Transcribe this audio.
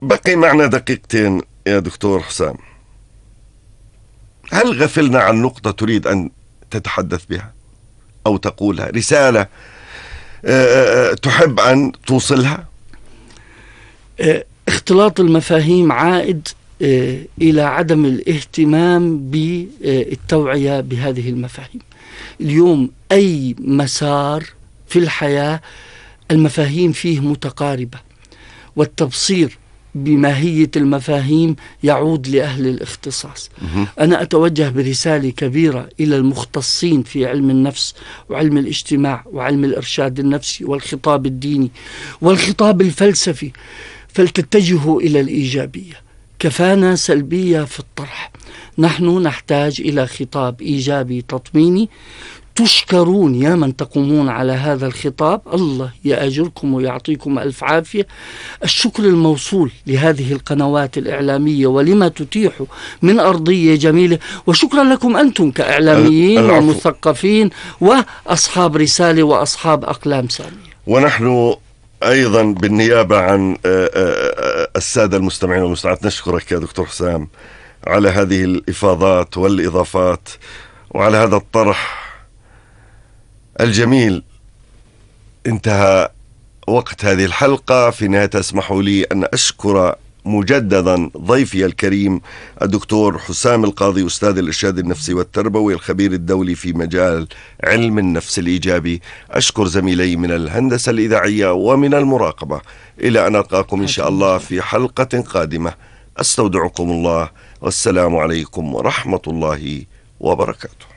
بقي معنا دقيقتين يا دكتور حسام. هل غفلنا عن نقطة تريد أن تتحدث بها أو تقولها، رسالة تحب أن توصلها؟ اختلاط المفاهيم عائد إلى عدم الاهتمام بالتوعية بهذه المفاهيم. اليوم أي مسار في الحياة المفاهيم فيه متقاربة، والتبصير بماهية المفاهيم يعود لأهل الاختصاص. أنا أتوجه برسالة كبيرة إلى المختصين في علم النفس وعلم الاجتماع وعلم الإرشاد النفسي والخطاب الديني والخطاب الفلسفي، فلتتجهوا إلى الإيجابية. كفانا سلبية في الطرح، نحن نحتاج إلى خطاب إيجابي تطميني. تشكرون يا من تقومون على هذا الخطاب، الله يأجركم ويعطيكم ألف عافية. الشكر الموصول لهذه القنوات الإعلامية ولما تتيح من أرضية جميلة، وشكرا لكم أنتم كإعلاميين ومثقفين وأصحاب رسالة وأصحاب أقلام سامية. ونحن أيضا بالنيابة عن السادة المستمعين والمستمعات نشكرك يا دكتور حسام على هذه الإفاضات والإضافات وعلى هذا الطرح الجميل. انتهى وقت هذه الحلقة. في نهاية اسمحوا لي أن أشكر مجددا ضيفي الكريم الدكتور حسام القاضي، أستاذ الإرشاد النفسي والتربوي، الخبير الدولي في مجال علم النفس الإيجابي. أشكر زميلي من الهندسة الإذاعية ومن المراقبة. إلى أن ألقاكم إن شاء الله في حلقة قادمة، أستودعكم الله والسلام عليكم ورحمة الله وبركاته.